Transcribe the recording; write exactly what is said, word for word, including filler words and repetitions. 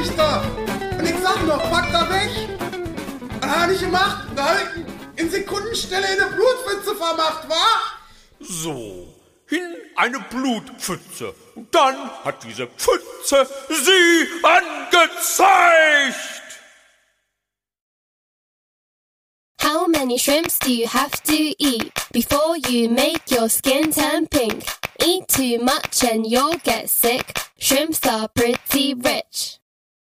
ich doch. Und ich sag noch, pack da weg. Was hab ich gemacht? Da hab ich in Sekundenstelle eine Blutpfütze vermacht, wa? So, in eine Blutpfütze. Und dann hat diese Pfütze sie angezeigt. How many shrimps do you have to eat before you make your skin turn pink? Eat too much and you'll get sick. Shrimps are pretty rich.